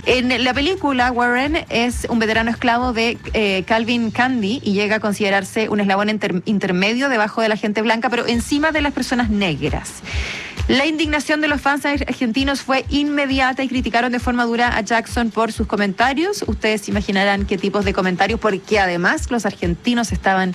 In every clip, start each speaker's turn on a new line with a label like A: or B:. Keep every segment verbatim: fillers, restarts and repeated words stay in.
A: En la película, Warren es un veterano esclavo de eh, Calvin Candy y llega a considerarse un eslabón inter intermedio debajo de la gente blanca, pero encima de las personas negras. La indignación de los fans argentinos fue inmediata y criticaron de forma dura a Jackson por sus comentarios. Ustedes imaginarán qué tipos de comentarios, porque además los argentinos estaban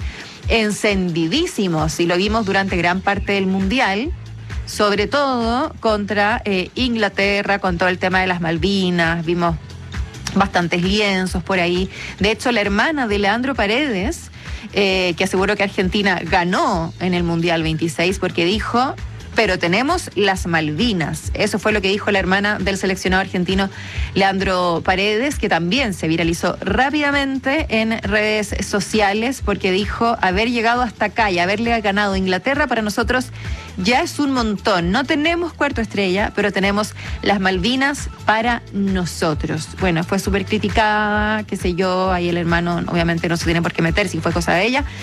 A: encendidísimos y lo vimos durante gran parte del Mundial, sobre todo contra eh, Inglaterra, con todo el tema de las Malvinas. Vimos bastantes lienzos por ahí. De hecho, la hermana de Leandro Paredes, eh, que aseguró que Argentina ganó en el Mundial veintiséis, porque dijo: pero tenemos las Malvinas. Eso fue lo que dijo la hermana del seleccionado argentino Leandro Paredes, que también se viralizó rápidamente en redes sociales, porque dijo: haber llegado hasta acá y haberle ganado a Inglaterra para nosotros ya es un montón. No tenemos cuarto estrella, pero tenemos las Malvinas para nosotros. Bueno, fue súper criticada, qué sé yo, ahí el hermano obviamente no se tiene por qué meter si fue cosa de ella.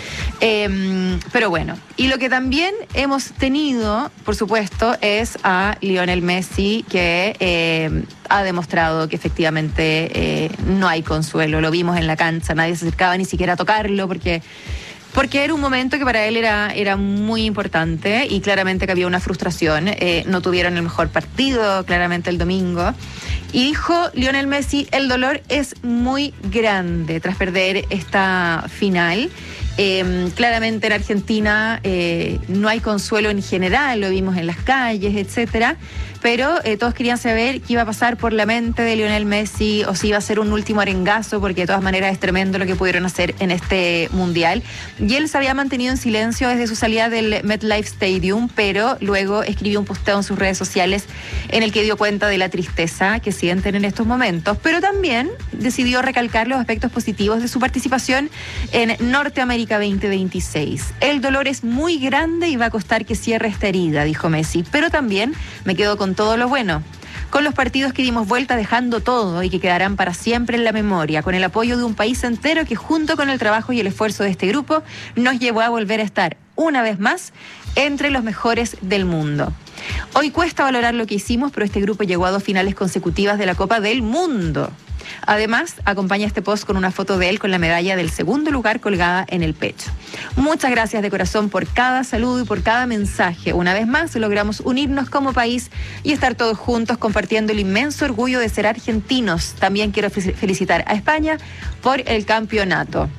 A: Eh, pero bueno, y lo que también hemos tenido, por supuesto, es a Lionel Messi, que eh, ha demostrado que efectivamente eh, no hay consuelo. Lo vimos en la cancha, nadie se acercaba ni siquiera a tocarlo, porque... Porque era un momento que para él era, era muy importante y claramente que había una frustración. Eh, no tuvieron el mejor partido, claramente, el domingo. Y dijo Lionel Messi: el dolor es muy grande tras perder esta final. Eh, claramente en Argentina eh, no hay consuelo en general, lo vimos en las calles, etcétera. Pero eh, todos querían saber qué iba a pasar por la mente de Lionel Messi, o si iba a ser un último arengazo, porque de todas maneras es tremendo lo que pudieron hacer en este Mundial. Y él se había mantenido en silencio desde su salida del MetLife Stadium, pero luego escribió un posteo en sus redes sociales en el que dio cuenta de la tristeza que sienten en estos momentos, pero también decidió recalcar los aspectos positivos de su participación en Norteamérica veinte veintiséis. El dolor es muy grande y va a costar que cierre esta herida, dijo Messi, pero también me quedo con todo lo bueno, con los partidos que dimos vuelta dejando todo y que quedarán para siempre en la memoria, con el apoyo de un país entero que, junto con el trabajo y el esfuerzo de este grupo, nos llevó a volver a estar una vez más entre los mejores del mundo. Hoy cuesta valorar lo que hicimos, pero este grupo llegó a dos finales consecutivas de la Copa del Mundo. Además, acompaña este post con una foto de él con la medalla del segundo lugar colgada en el pecho. Muchas gracias de corazón por cada saludo y por cada mensaje. Una vez más logramos unirnos como país y estar todos juntos compartiendo el inmenso orgullo de ser argentinos. También quiero felicitar a España por el campeonato.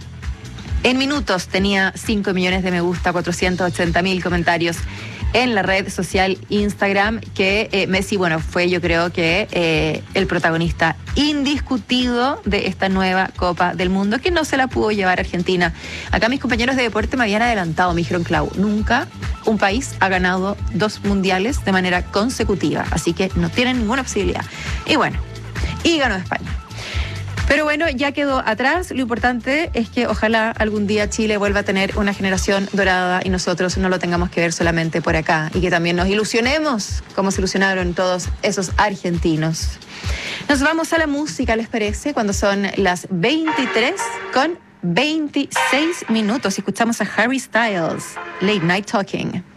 A: En minutos tenía cinco millones de me gusta, cuatrocientos ochenta mil comentarios en la red social Instagram, que eh, Messi, bueno, fue yo creo que eh, el protagonista indiscutido de esta nueva Copa del Mundo, que no se la pudo llevar Argentina. Acá mis compañeros de deporte me habían adelantado, me dijeron: Clau, nunca un país ha ganado dos mundiales de manera consecutiva, así que no tienen ninguna posibilidad. Y bueno, y ganó España. Pero bueno, ya quedó atrás. Lo importante es que ojalá algún día Chile vuelva a tener una generación dorada y nosotros no lo tengamos que ver solamente por acá, y que también nos ilusionemos como se ilusionaron todos esos argentinos. Nos vamos a la música, ¿les parece? Cuando son las veintitrés con veintiséis minutos y escuchamos a Harry Styles, Late Night Talking.